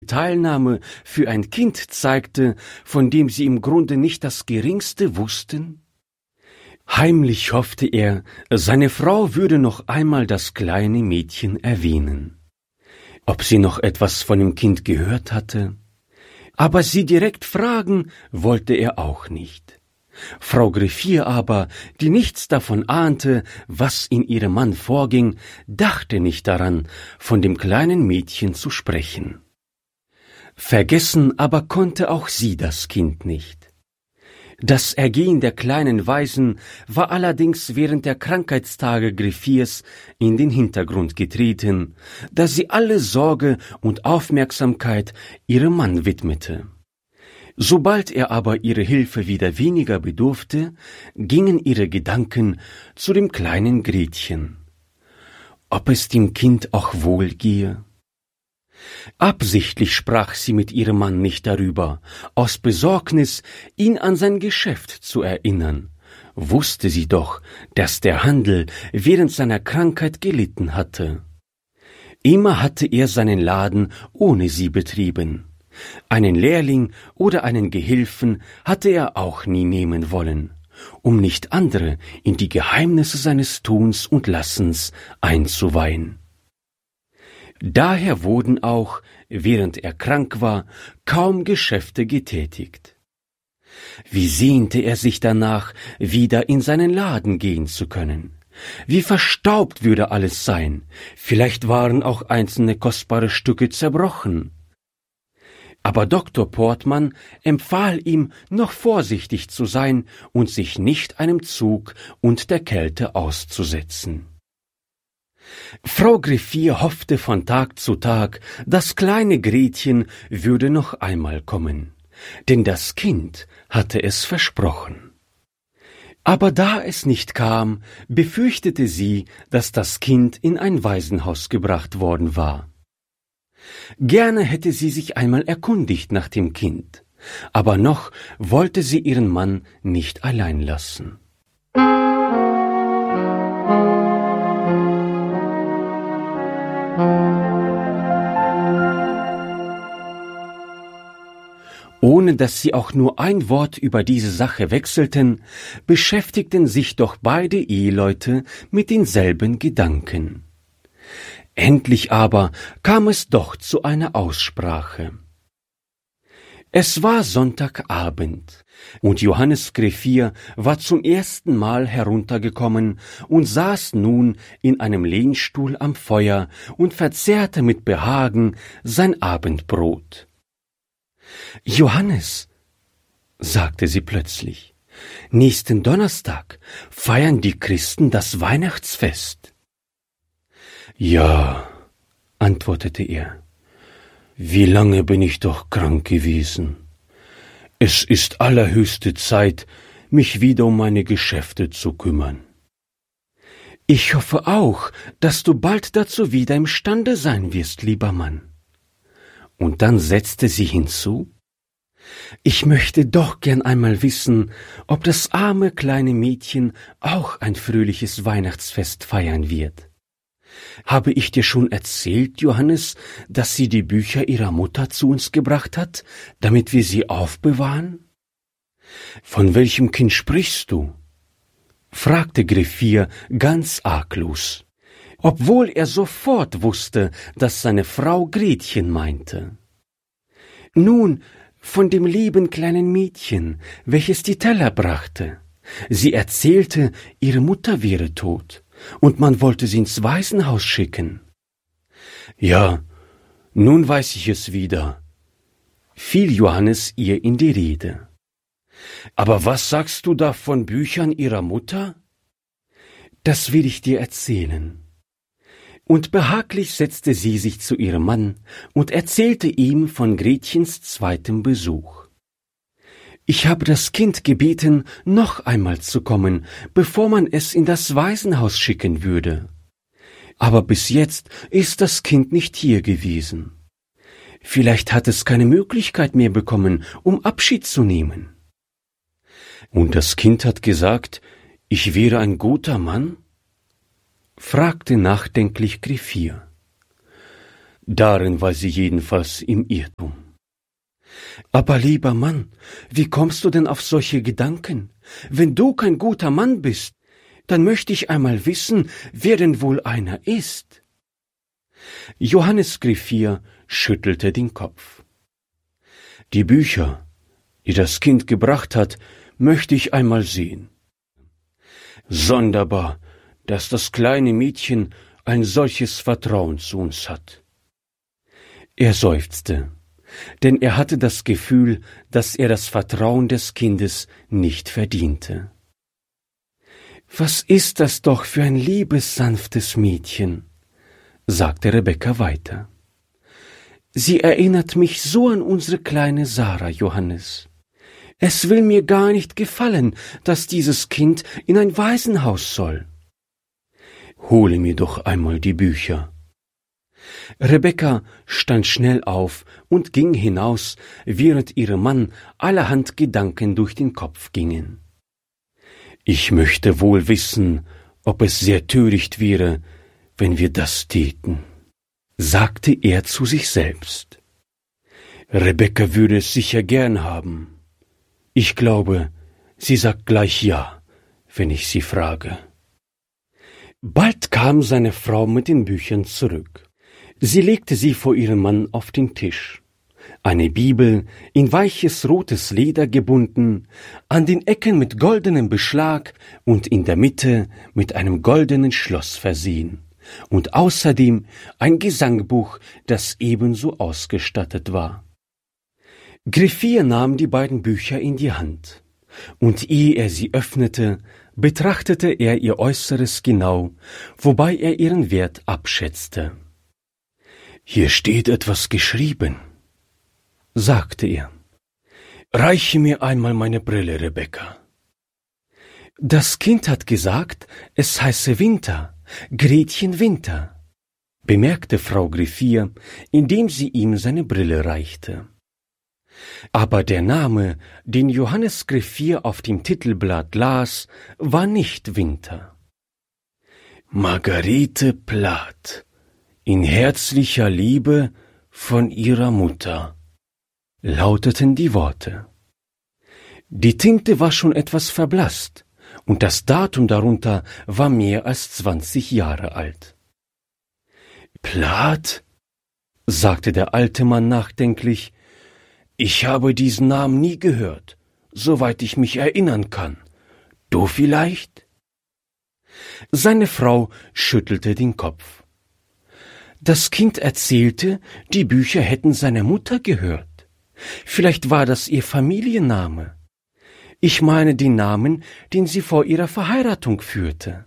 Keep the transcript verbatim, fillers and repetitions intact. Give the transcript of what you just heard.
Teilnahme für ein Kind zeigte, von dem sie im Grunde nicht das Geringste wussten? Heimlich hoffte er, seine Frau würde noch einmal das kleine Mädchen erwähnen. Ob sie noch etwas von dem Kind gehört hatte? Aber sie direkt fragen wollte er auch nicht. Frau Griffier aber, die nichts davon ahnte, was in ihrem Mann vorging, dachte nicht daran, von dem kleinen Mädchen zu sprechen. Vergessen aber konnte auch sie das Kind nicht. Das Ergehen der kleinen Waisen war allerdings während der Krankheitstage Griffiers in den Hintergrund getreten, da sie alle Sorge und Aufmerksamkeit ihrem Mann widmete. Sobald er aber ihre Hilfe wieder weniger bedurfte, gingen ihre Gedanken zu dem kleinen Gretchen. Ob es dem Kind auch wohl gehe? Absichtlich sprach sie mit ihrem Mann nicht darüber, aus Besorgnis, ihn an sein Geschäft zu erinnern. Wusste sie doch, dass der Handel während seiner Krankheit gelitten hatte. Immer hatte er seinen Laden ohne sie betrieben. Einen Lehrling oder einen Gehilfen hatte er auch nie nehmen wollen, um nicht andere in die Geheimnisse seines Tuns und Lassens einzuweihen. Daher wurden auch, während er krank war, kaum Geschäfte getätigt. Wie sehnte er sich danach, wieder in seinen Laden gehen zu können. Wie verstaubt würde alles sein, vielleicht waren auch einzelne kostbare Stücke zerbrochen. Aber Doktor Portmann empfahl ihm, noch vorsichtig zu sein und sich nicht einem Zug und der Kälte auszusetzen. Frau Griffier hoffte von Tag zu Tag, das kleine Gretchen würde noch einmal kommen, denn das Kind hatte es versprochen. Aber da es nicht kam, befürchtete sie, dass das Kind in ein Waisenhaus gebracht worden war. Gerne hätte sie sich einmal erkundigt nach dem Kind, aber noch wollte sie ihren Mann nicht allein lassen. Ohne dass sie auch nur ein Wort über diese Sache wechselten, beschäftigten sich doch beide Eheleute mit denselben Gedanken. Endlich aber kam es doch zu einer Aussprache. Es war Sonntagabend, und Johannes Griffier war zum ersten Mal heruntergekommen und saß nun in einem Lehnstuhl am Feuer und verzehrte mit Behagen sein Abendbrot. »Johannes«, sagte sie plötzlich, »nächsten Donnerstag feiern die Christen das Weihnachtsfest.« »Ja«, antwortete er, »wie lange bin ich doch krank gewesen. Es ist allerhöchste Zeit, mich wieder um meine Geschäfte zu kümmern.« »Ich hoffe auch, dass du bald dazu wieder imstande sein wirst, lieber Mann.« Und dann setzte sie hinzu, »Ich möchte doch gern einmal wissen, ob das arme kleine Mädchen auch ein fröhliches Weihnachtsfest feiern wird. Habe ich dir schon erzählt, Johannes, dass sie die Bücher ihrer Mutter zu uns gebracht hat, damit wir sie aufbewahren?« »Von welchem Kind sprichst du?« fragte Griffier ganz arglos, obwohl er sofort wusste, dass seine Frau Gretchen meinte. »Nun, von dem lieben kleinen Mädchen, welches die Teller brachte. Sie erzählte, ihre Mutter wäre tot, und man wollte sie ins Waisenhaus schicken.« »Ja, nun weiß ich es wieder«, fiel Johannes ihr in die Rede. »Aber was sagst du da von Büchern ihrer Mutter?« »Das will ich dir erzählen.« Und behaglich setzte sie sich zu ihrem Mann und erzählte ihm von Gretchens zweitem Besuch. »Ich habe das Kind gebeten, noch einmal zu kommen, bevor man es in das Waisenhaus schicken würde. Aber bis jetzt ist das Kind nicht hier gewesen. Vielleicht hat es keine Möglichkeit mehr bekommen, um Abschied zu nehmen.« »Und das Kind hat gesagt, ich wäre ein guter Mann?« fragte nachdenklich Griffier. Darin war sie jedenfalls im Irrtum. »Aber lieber Mann, wie kommst du denn auf solche Gedanken? Wenn du kein guter Mann bist, dann möchte ich einmal wissen, wer denn wohl einer ist.« Johannes Griffier schüttelte den Kopf. »Die Bücher, die das Kind gebracht hat, möchte ich einmal sehen. Sonderbar, dass das kleine Mädchen ein solches Vertrauen zu uns hat.« Er seufzte, denn er hatte das Gefühl, dass er das Vertrauen des Kindes nicht verdiente. »Was ist das doch für ein liebes, sanftes Mädchen«, sagte Rebekka weiter. »Sie erinnert mich so an unsere kleine Sarah, Johannes. Es will mir gar nicht gefallen, dass dieses Kind in ein Waisenhaus soll. Hole mir doch einmal die Bücher.« Rebekka stand schnell auf und ging hinaus, während ihrem Mann allerhand Gedanken durch den Kopf gingen. »Ich möchte wohl wissen, ob es sehr töricht wäre, wenn wir das täten«, sagte er zu sich selbst. »Rebekka würde es sicher gern haben. Ich glaube, sie sagt gleich ja, wenn ich sie frage.« Bald kam seine Frau mit den Büchern zurück. Sie legte sie vor ihrem Mann auf den Tisch. Eine Bibel, in weiches rotes Leder gebunden, an den Ecken mit goldenem Beschlag und in der Mitte mit einem goldenen Schloss versehen, und außerdem ein Gesangbuch, das ebenso ausgestattet war. Griffier nahm die beiden Bücher in die Hand, und ehe er sie öffnete, betrachtete er ihr Äußeres genau, wobei er ihren Wert abschätzte. »Hier steht etwas geschrieben«, sagte er. »Reiche mir einmal meine Brille, Rebekka.« »Das Kind hat gesagt, es heiße Winter, Gretchen Winter«, bemerkte Frau Griffier, indem sie ihm seine Brille reichte. Aber der Name, den Johannes Griffier auf dem Titelblatt las, war nicht Winter. »Margarete Plath, in herzlicher Liebe von ihrer Mutter«, lauteten die Worte. Die Tinte war schon etwas verblasst, und das Datum darunter war mehr als zwanzig Jahre alt. »Plath«, sagte der alte Mann nachdenklich, »ich habe diesen Namen nie gehört, soweit ich mich erinnern kann. Du vielleicht?« Seine Frau schüttelte den Kopf. Das Kind erzählte, die Bücher hätten seiner Mutter gehört. Vielleicht war das ihr Familienname. Ich meine den Namen, den sie vor ihrer Verheiratung führte.